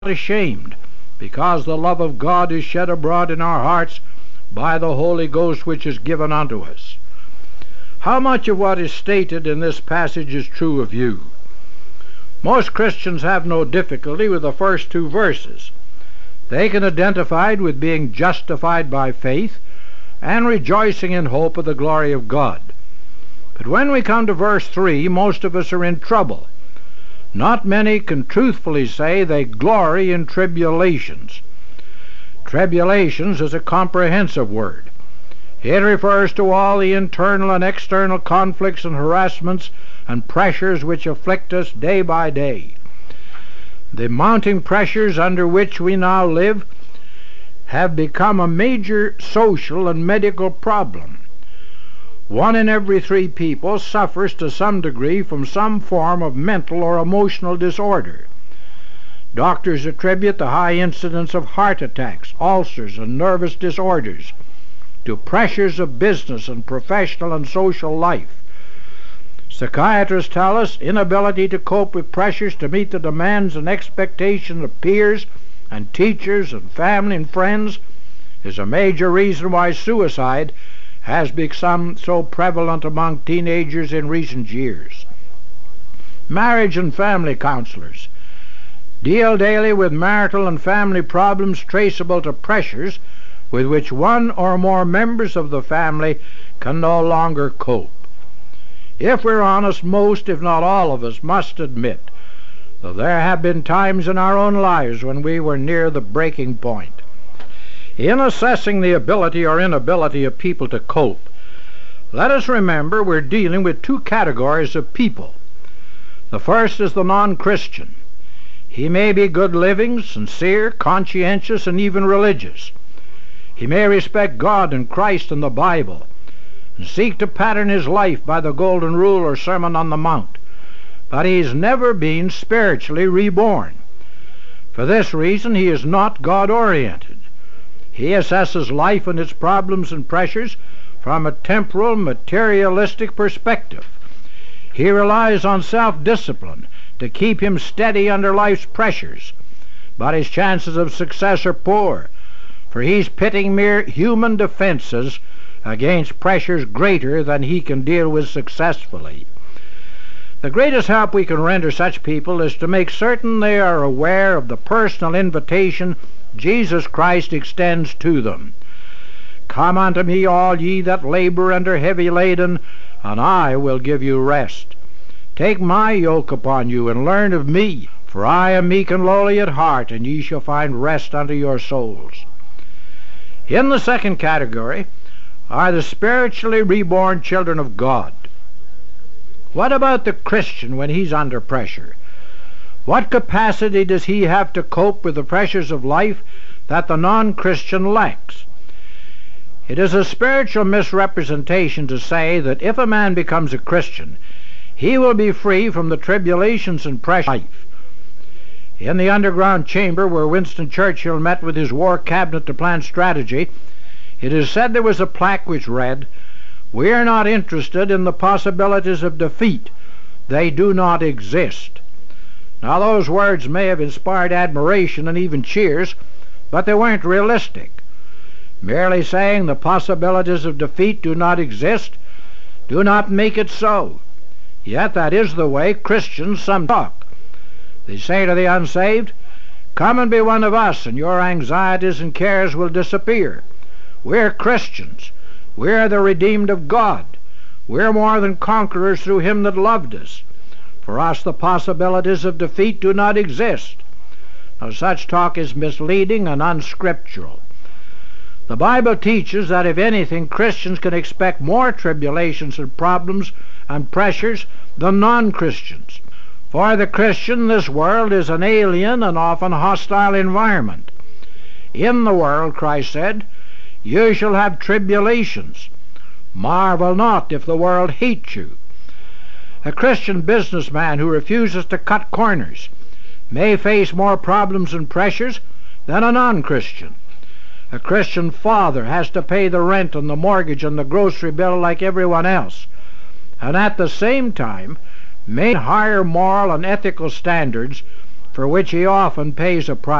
ashamed, because the love of God is shed abroad in our hearts by the Holy Ghost which is given unto us. How much of what is stated in this passage is true of you? Most Christians have no difficulty with the first two verses. They can identify it with being justified by faith and rejoicing in hope of the glory of God. But when we come to verse 3, most of us are in trouble. Not many can truthfully say they glory in tribulations. Tribulations is a comprehensive word. It refers to all the internal and external conflicts and harassments and pressures which afflict us day by day. The mounting pressures under which we now live have become a major social and medical problem. 1 in every 3 people suffers to some degree from some form of mental or emotional disorder. Doctors attribute the high incidence of heart attacks, ulcers, and nervous disorders to pressures of business and professional and social life. Psychiatrists tell us inability to cope with pressures to meet the demands and expectations of peers and teachers and family and friends is a major reason why suicide has become so prevalent among teenagers in recent years. Marriage and family counselors deal daily with marital and family problems traceable to pressures with which one or more members of the family can no longer cope. If we're honest, most, if not all of us, must admit that there have been times in our own lives when we were near the breaking point. In assessing the ability or inability of people to cope, let us remember we're dealing with 2 categories of people. The first is the non-Christian. He may be good living, sincere, conscientious, and even religious. He may respect God and Christ and the Bible, and seek to pattern his life by the Golden Rule or Sermon on the Mount, but he's never been spiritually reborn. For this reason, he is not God-oriented. He assesses life and its problems and pressures from a temporal, materialistic perspective. He relies on self-discipline to keep him steady under life's pressures, but his chances of success are poor, for he's pitting mere human defenses against pressures greater than he can deal with successfully. The greatest help we can render such people is to make certain they are aware of the personal invitation Jesus Christ extends to them. Come unto me, all ye that labor and are heavy laden, and I will give you rest. Take my yoke upon you, and learn of me, for I am meek and lowly at heart, and ye shall find rest unto your souls. In the second category are the spiritually reborn children of God. What about the Christian when he's under pressure? What capacity does he have to cope with the pressures of life that the non-Christian lacks? It is a spiritual misrepresentation to say that if a man becomes a Christian, he will be free from the tribulations and pressures of life. In the underground chamber where Winston Churchill met with his war cabinet to plan strategy, it is said there was a plaque which read, "We are not interested in the possibilities of defeat. They do not exist." Now those words may have inspired admiration and even cheers, but they weren't realistic. Merely saying the possibilities of defeat do not exist do not make it so. Yet that is the way Christians some talk. They say to the unsaved, "Come and be one of us, and your anxieties and cares will disappear. We're Christians. We're the redeemed of God. We're more than conquerors through him that loved us. For us the possibilities of defeat do not exist." Now such talk is misleading and unscriptural. The Bible teaches that if anything, Christians can expect more tribulations and problems and pressures than non-Christians. For the Christian, this world is an alien and often hostile environment. In the world, Christ said, you shall have tribulations. Marvel not if the world hates you. A Christian businessman who refuses to cut corners may face more problems and pressures than a non-Christian. A Christian father has to pay the rent and the mortgage and the grocery bill like everyone else, and at the same time maintain higher moral and ethical standards for which he often pays a price.